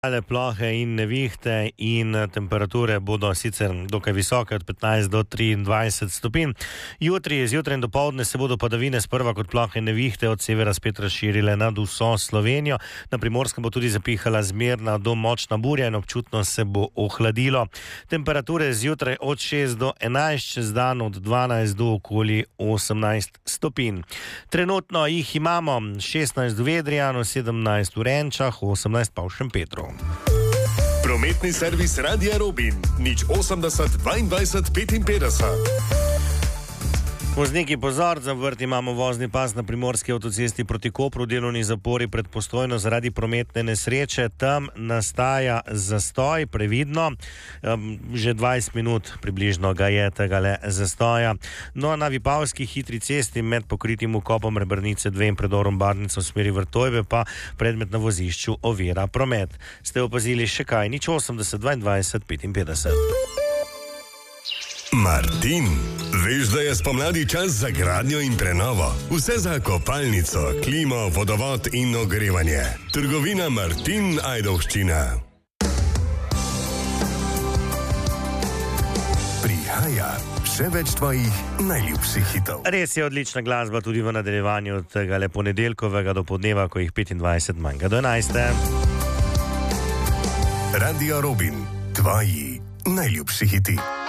Plohe in nevihte in temperature bodo sicer dokaj visoke od 15 do 23 stopinj. Jutri, zjutraj in dopoldne se bodo padavine sprva kot plohe in nevihte od severa spet razširile nad vso Slovenijo. Na Primorskem bo tudi zapihala zmerna do močna burja in občutno se bo ohladilo. Temperature zjutraj od 6 do 11, čez dan od 12 do okoli 18 stopinj. Trenutno jih imamo 16 v Vedrijanu, 17 v Renčah, 18 pa v Šempetru. Prometni servis Radia Robin, 080 22 55. Vozniki, pozor, za vrt imamo vozni pas na Primorski avtocesti proti Kopru, delovni zapori pred Postojno zaradi prometne nesreče. Tam nastaja zastoj, previdno. Že 20 minut približno ga je tegale zastoja. No, na Vipavski hitri cesti med pokritim vkopom Rebrnice 2 in predorom Barnica v smeri Vrtojbe pa predmet na vozišču ovira promet. Ste opazili še kaj? 080 22 55. Martin, veš, da je spomladi čas za gradnjo in prenovo. Vse za kopalnico, klimo, vodovod in ogrevanje. Trgovina Martin Ajdovščina. Prihaja še več tvojih najljubših hitov. Res je odlična glasba tudi v nadaljevanju od tega ponedeljkovega do podneva, ko jih 25 manjka do 11. Radio Robin, tvoji najljubši hiti.